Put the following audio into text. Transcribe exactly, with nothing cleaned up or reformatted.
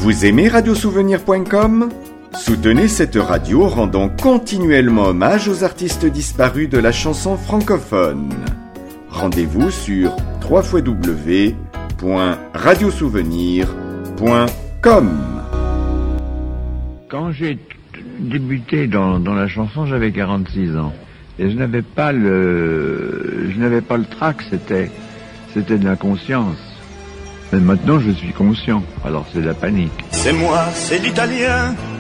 Vous aimez radiosouvenir point com ? Soutenez cette radio rendant continuellement hommage aux artistes disparus de la chanson francophone. Rendez-vous sur w w w point radiosouvenir point com. Quand j'ai débuté dans, dans la chanson, j'avais quarante-six ans. Et je n'avais pas le, je n'avais pas le trac, c'était, c'était de l'inconscience. Mais maintenant, je suis conscient. Alors c'est de la panique. C'est moi, c'est l'italien,